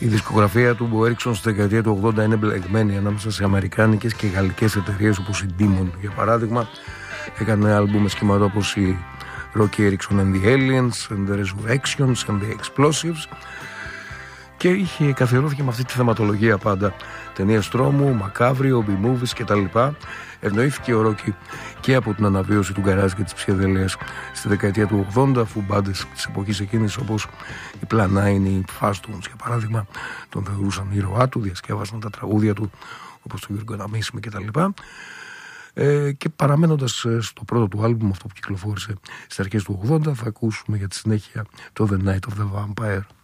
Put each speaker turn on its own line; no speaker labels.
Η δισκογραφία του Μπο Έριξον στη δεκαετία του 80 είναι μπλεγμένη ανάμεσα σε αμερικάνικες και γαλλικές εταιρείες όπως η Demon, για παράδειγμα. Έκανε άλμπουμ με σχήματα όπως η Rocky Erickson and the Aliens, and the Resurrections and the Explosives, και καθιερώθηκε με αυτή τη θεματολογία πάντα. Ταινίες τρόμου, μακάβριο, B-movies κτλ. Ευνοήθηκε ο Ρόκι και από την αναβίωση του γκαράζ και της ψυχεδελίας στη δεκαετία του 80, αφού μπάντες της εποχής εκείνης όπως η Πλανάιν, οι Fastons για παράδειγμα τον θεωρούσαν ήρωά του, διασκεύασαν τα τραγούδια του όπως το Γιώργο Αναμίσιμη κτλ. Και παραμένοντας στο πρώτο του άλμπουμ, αυτό που κυκλοφόρησε στις αρχές του 80, θα ακούσουμε για τη συνέχεια το The Night of the Vampire.